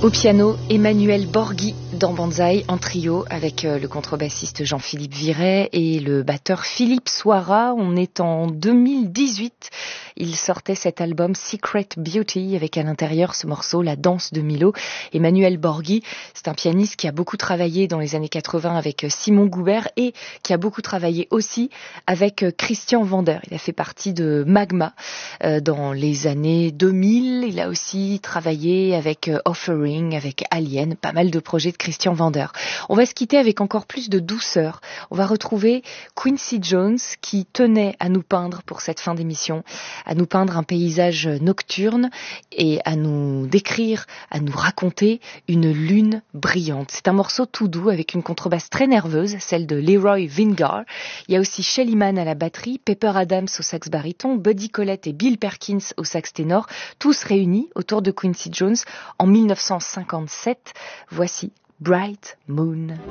Au piano, Emmanuel Borghi dans Banzai en trio avec le contrebassiste Jean-Philippe Viret et le batteur Philippe Soira. On est en 2018. Il sortait cet album Secret Beauty avec à l'intérieur ce morceau La danse de Milo. Emmanuel Borghi, c'est un pianiste qui a beaucoup travaillé dans les années 80 avec Simon Goubert et qui a beaucoup travaillé aussi avec Christian Vander. Il a fait partie de Magma dans les années 2000. Il a aussi travaillé avec Offering, avec Alien, pas mal de projets de Christian Vander. On va se quitter avec encore plus de douceur. On va retrouver Quincy Jones qui tenait à nous peindre pour cette fin d'émission, à nous peindre un paysage nocturne et à nous décrire, à nous raconter une lune brillante. C'est un morceau tout doux avec une contrebasse très nerveuse, celle de Leroy Vingar. Il y a aussi Shelly Manne à la batterie, Pepper Adams au sax baryton, Buddy Collette et Bill Perkins au sax ténor, tous réunis autour de Quincy Jones en 1957. Voici Bright Moon.